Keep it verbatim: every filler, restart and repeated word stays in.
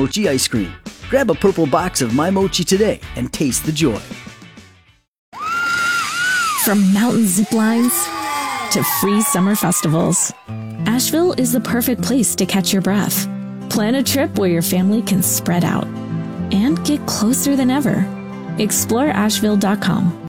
Mochi ice cream. Grab a purple box of My Mochi today and taste the joy. From mountain zip lines to free summer festivals, Asheville is the perfect place to catch your breath. Plan a trip where your family can spread out and get closer than ever. explore asheville dot com.